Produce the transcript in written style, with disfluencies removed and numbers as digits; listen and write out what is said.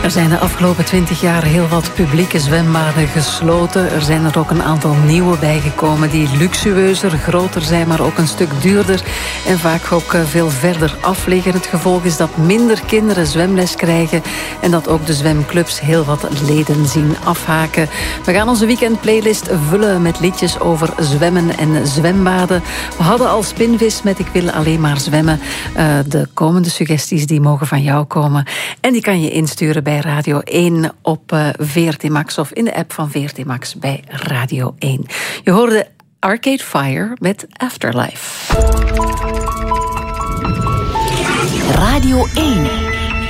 Er zijn de afgelopen 20 jaar heel wat publieke zwembaden gesloten. Er zijn er ook een aantal nieuwe bijgekomen die luxueuzer, groter zijn, maar ook een stuk duurder en vaak ook veel verder af liggen. Het gevolg is dat minder kinderen zwemles krijgen en dat ook de zwemclubs heel wat leden zien afhaken. We gaan onze weekendplaylist vullen met liedjes over zwemmen en zwembaden. We hadden al Spinvis met Ik wil alleen maar zwemmen. De komende suggesties die mogen van jou komen. En die kan je insturen bij Radio 1 op VRT Max of in de app van VRT Max bij Radio 1. Je hoorde Arcade Fire met Afterlife. Radio 1.